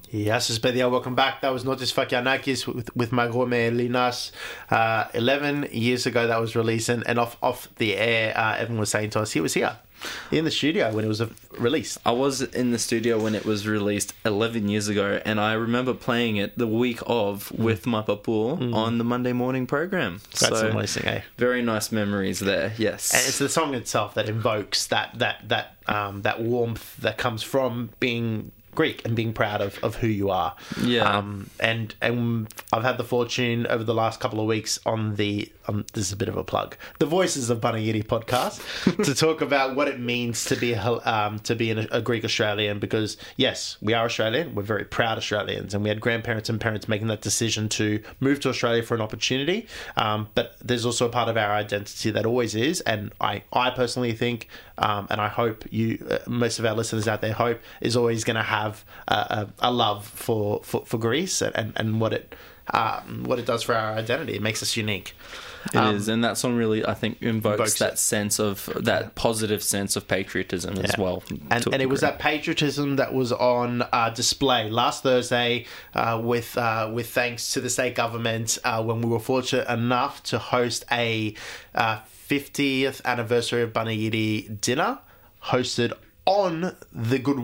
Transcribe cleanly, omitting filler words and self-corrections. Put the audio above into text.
Yes, Espedia, welcome back. That was Notis Fakianakis with Magome Linas. 11 years ago that was released, and off the air, Evan was saying to us he was here in the studio when it was released. I was in the studio when it was released 11 years ago, and I remember playing it the week of with my papu on the Monday morning program. That's amazing, eh? Very nice memories there, yes. And it's the song itself that invokes that warmth that comes from being Greek and being proud of who you are. Yeah. And I've had the fortune over the last couple of weeks on the this is a bit of a plug, the Voices of Banayiri podcast, to talk about what it means to be a Greek Australian, because yes, we are Australian, we're very proud Australians, and we had grandparents and parents making that decision to move to Australia for an opportunity, but there's also a part of our identity that always is, and I personally think, and I hope you, most of our listeners out there hope, is always going to have a love for Greece and what it does for our identity. It makes us unique. It is, and that song really, I think, invokes that sense of, that positive sense of patriotism as well. And it was that patriotism that was on display last Thursday with thanks to the state government when we were fortunate enough to host a 50th anniversary of Banayiri dinner hosted on the Good